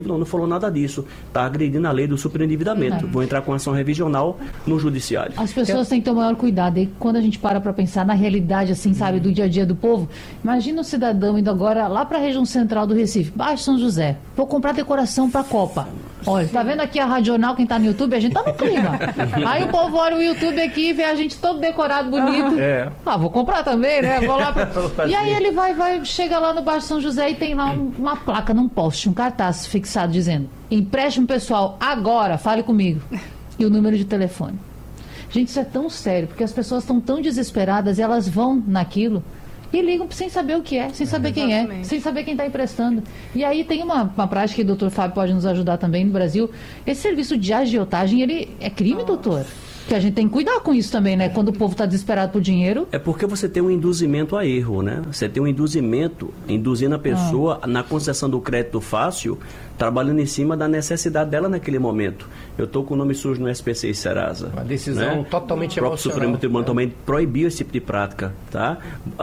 não falou nada disso. Está agredindo a lei do superendividamento. Vou entrar com ação revisional no judiciário. As pessoas têm que ter o maior cuidado. E quando a gente para pensar na realidade, assim, sabe, do dia a dia do povo, imagina um cidadão indo agora lá para a região central do Recife, Baixo São José. Vou comprar decoração para a Copa. Olha, tá vendo aqui a Radional, quem tá no YouTube? A gente tá no clima. Aí o povo olha o YouTube aqui e vê a gente todo decorado, bonito. Vou comprar também, né? Vou lá e aí ele vai, chega lá no Baixo São José e tem lá uma placa num poste, um cartaz fixado dizendo: empréstimo pessoal, agora, fale comigo. E o número de telefone. Gente, isso é tão sério, porque as pessoas estão tão desesperadas e elas vão naquilo e ligam sem saber o que é, sem saber quem é, sem saber quem está emprestando. E aí tem uma prática que o doutor Fábio pode nos ajudar também no Brasil. Esse serviço de agiotagem, ele é crime, doutor? Que a gente tem que cuidar com isso também, né? Quando o povo está desesperado por dinheiro. É porque você tem um induzimento a erro, né? Você tem um induzimento, induzindo a pessoa na concessão do crédito fácil, trabalhando em cima da necessidade dela naquele momento. Eu estou com o nome sujo no SPC e Serasa. Uma decisão totalmente emocional. O próprio Supremo Tribunal também proibiu esse tipo de prática, tá?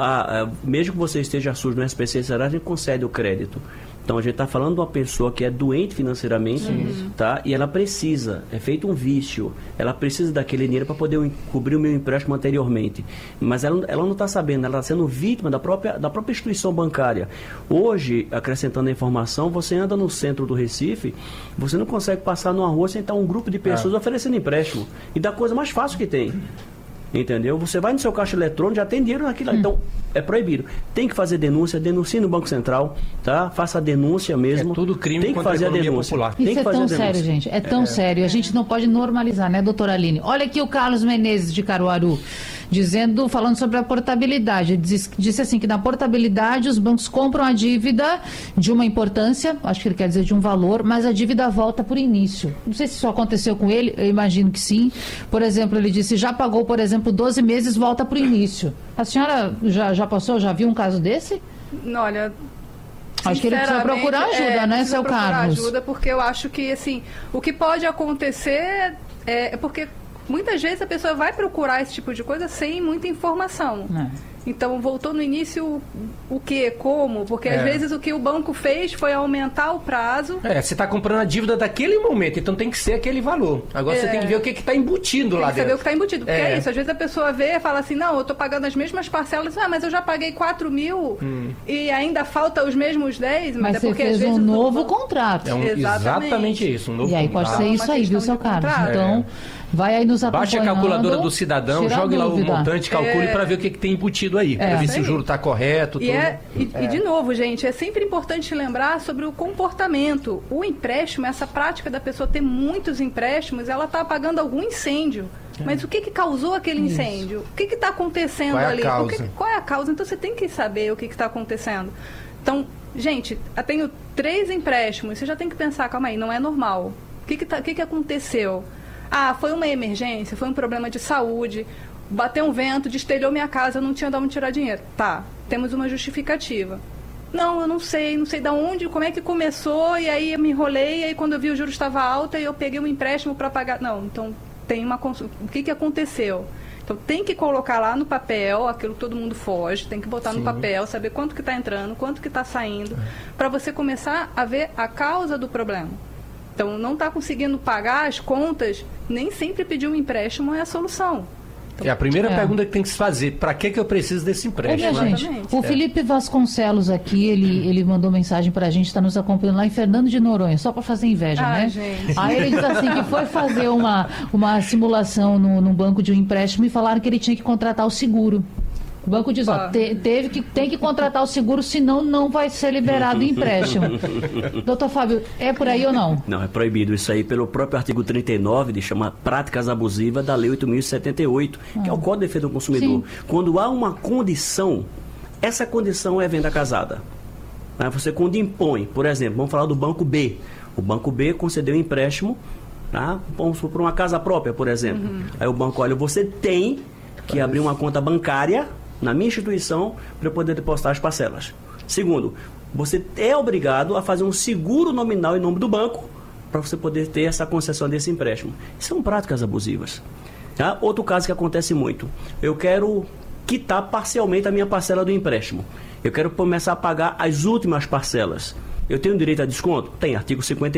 Mesmo que você esteja sujo no SPC e Serasa, a gente concede o crédito. Então, a gente está falando de uma pessoa que é doente financeiramente, tá? E ela precisa, é feito um vício, ela precisa daquele dinheiro para poder cobrir o meu empréstimo anteriormente. Mas ela não está sabendo, ela está sendo vítima da própria instituição bancária. Hoje, acrescentando a informação, você anda no centro do Recife, você não consegue passar numa rua sem estar um grupo de pessoas oferecendo empréstimo. E da coisa mais fácil que tem. Entendeu? Você vai no seu caixa eletrônico, já tem dinheiro naquilo. Então, é proibido. Tem que fazer denúncia, denuncie no Banco Central, tá? Faça a denúncia mesmo. É tudo crime tem que contra fazer a economia denúncia. popular. Isso é tão sério, gente. É tão sério. A gente não pode normalizar, né, doutora Aline? Olha aqui o Carlos Menezes de Caruaru, falando sobre a portabilidade. Disse assim que na portabilidade os bancos compram a dívida de uma importância, acho que ele quer dizer de um valor, mas a dívida volta por início. Não sei se isso aconteceu com ele, eu imagino que sim. Por exemplo, ele disse, já pagou, por exemplo, 12 meses, volta por início. A senhora já passou, já viu um caso desse? Olha, acho que ele precisa procurar ajuda, né, seu Carlos? Ajuda, porque eu acho que, assim, o que pode acontecer é porque muitas vezes a pessoa vai procurar esse tipo de coisa sem muita informação. Então, voltou no início o quê? Como? Porque às vezes o que o banco fez foi aumentar o prazo. Você está comprando a dívida daquele momento, então tem que ser aquele valor. Agora você tem que ver o que está embutido lá dentro. Tem que saber o que está embutido, porque é isso. Às vezes a pessoa vê e fala assim, não, eu estou pagando as mesmas parcelas, mas eu já paguei 4 mil e ainda falta os mesmos 10. Mas é você porque, fez às vezes, um novo contrato. Exatamente isso. Um novo e aí pode ser isso aí, viu, seu Carlos? Então, vai aí nos acompanhando. Baixe a calculadora do cidadão, jogue lá o montante, calcule para ver o que tem embutido aí. Para ver se o juro está correto. E de novo, gente, é sempre importante lembrar sobre o comportamento. O empréstimo, essa prática da pessoa ter muitos empréstimos, ela está apagando algum incêndio. Mas o que causou aquele incêndio? O que está acontecendo ali? Qual é a causa? Então você tem que saber o que está acontecendo. Então, gente, eu tenho 3 empréstimos, você já tem que pensar, calma aí, não é normal. O que aconteceu? Foi uma emergência, foi um problema de saúde, bateu um vento, destelhou minha casa, eu não tinha de onde tirar dinheiro. Tá, temos uma justificativa. Não, eu não sei de onde, como é que começou, e aí eu me enrolei, e aí quando eu vi o juro estava alto, e eu peguei um empréstimo para pagar. Não, então tem o que aconteceu? Então tem que colocar lá no papel aquilo que todo mundo foge, tem que botar no papel, saber quanto que está entrando, quanto que está saindo, para você começar a ver a causa do problema. Então, não está conseguindo pagar as contas, nem sempre pedir um empréstimo é a solução. Então, a primeira pergunta que tem que se fazer, para que eu preciso desse empréstimo? Gente, o Felipe Vasconcelos aqui, ele mandou mensagem para a gente, está nos acompanhando lá em Fernando de Noronha, só para fazer inveja, né? Gente. Aí ele disse assim, que foi fazer uma simulação num banco de um empréstimo e falaram que ele tinha que contratar o seguro. O banco diz, tem que contratar o seguro, senão não vai ser liberado o empréstimo. Doutor Fábio, é por aí ou não? Não, é proibido isso aí pelo próprio artigo 39, de chama práticas abusivas da Lei 8.078, que é o Código de Defesa do Consumidor. Quando há uma condição, essa condição é venda casada. Você quando impõe, por exemplo, vamos falar do Banco B. O Banco B concedeu um empréstimo, vamos supor, uma casa própria, por exemplo. Aí o banco, olha, você tem que abrir uma conta bancária na minha instituição para eu poder depositar as parcelas. Segundo, você é obrigado a fazer um seguro nominal em nome do banco para você poder ter essa concessão desse empréstimo. São práticas abusivas. Outro caso que acontece muito, eu quero quitar parcialmente a minha parcela do empréstimo. Eu quero começar a pagar as últimas parcelas. Eu tenho direito a desconto? Tem, artigo 50